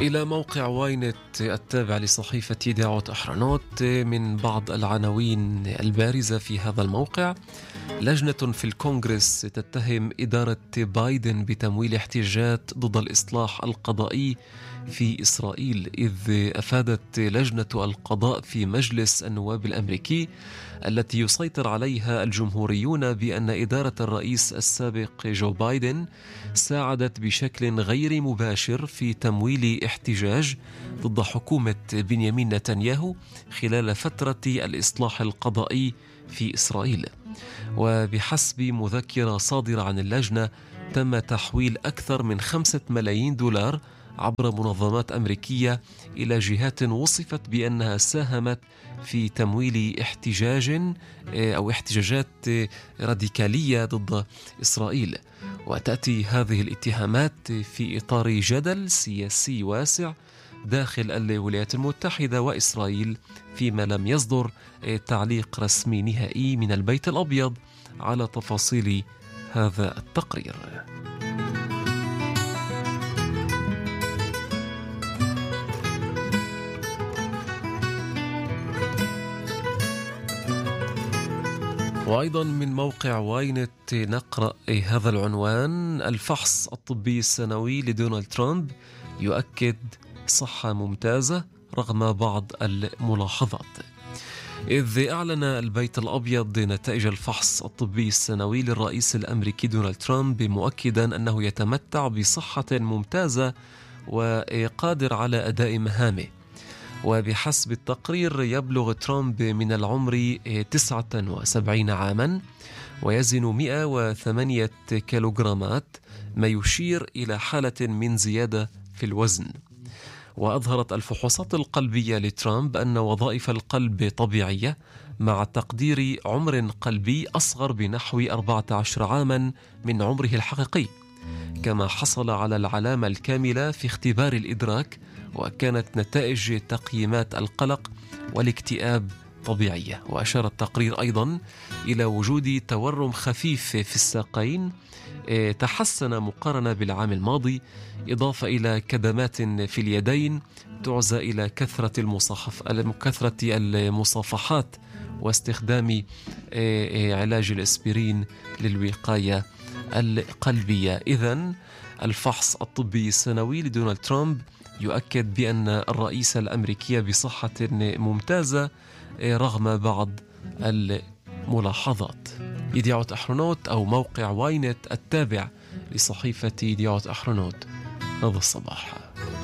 إلى موقع واينت التابع لصحيفة يديعوت أحرنوت. من بعض العناوين البارزة في هذا الموقع: لجنة في الكونغرس تتهم إدارة بايدن بتمويل احتجاجات ضد الإصلاح القضائي في إسرائيل، إذ أفادت لجنة القضاء في مجلس النواب الأمريكي التي يسيطر عليها الجمهوريون بأن إدارة الرئيس السابق جو بايدن ساعدت بشكل غير مباشر في تمويل احتجاج ضد حكومة بنيامين نتنياهو خلال فترة الإصلاح القضائي في إسرائيل. وبحسب مذكرة صادرة عن اللجنة، تم تحويل أكثر من 5 ملايين دولار عبر منظمات أمريكية إلى جهات وصفت بأنها ساهمت في تمويل احتجاجات راديكالية ضد إسرائيل. وتأتي هذه الاتهامات في إطار جدل سياسي واسع داخل الولايات المتحدة وإسرائيل، فيما لم يصدر تعليق رسمي نهائي من البيت الأبيض على تفاصيل هذا التقرير. وأيضا من موقع واينت نقرأ هذا العنوان: الفحص الطبي السنوي لدونالد ترامب يؤكد صحة ممتازة رغم بعض الملاحظات. إذ أعلن البيت الأبيض نتائج الفحص الطبي السنوي للرئيس الأمريكي دونالد ترامب، مؤكدا أنه يتمتع بصحة ممتازة وقادر على أداء مهامه. وبحسب التقرير يبلغ ترامب من العمر 79 عاما ويزن 108 كيلوغرامات، ما يشير إلى حالة من زيادة في الوزن. وأظهرت الفحوصات القلبية لترامب أن وظائف القلب طبيعية، مع تقدير عمر قلبي أصغر بنحو 14 عاما من عمره الحقيقي. كما حصل على العلامة الكاملة في اختبار الإدراك، وكانت نتائج تقييمات القلق والاكتئاب طبيعية. وأشار التقرير أيضا إلى وجود تورم خفيف في الساقين تحسن مقارنة بالعام الماضي، إضافة إلى كدمات في اليدين تعزى إلى كثرة المصافحات واستخدام علاج الإسبرين للوقاية القلبية. إذن الفحص الطبي السنوي لدونالد ترامب يؤكد بأن الرئيس الأمريكي بصحة ممتازة رغم بعض الملاحظات. يديعوت أحرنوت أو موقع واينت التابع لصحيفة يديعوت أحرنوت، هذا الصباح.